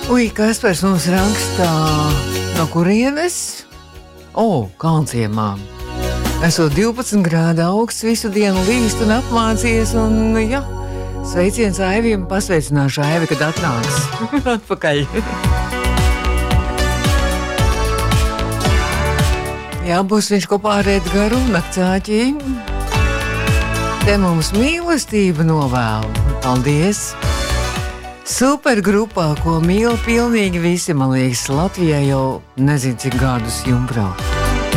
Ui, Kaspars mums rakstā no kurienes? Kalnciemā. Esot 12 grādu augsts, visu dienu līst un apmācies, un, sveiciens Aiviem, pasveicināšu Aivi, kad atnāks atpakaļ. Būs viņš kopā ar Edgaru Naktsāķī. Te mums mīlestība novēl. Paldies! Supergrupā, ko mīl pilnīgi visi, man liekas, Latvijā jau nezinu, cik gadus jumbrā.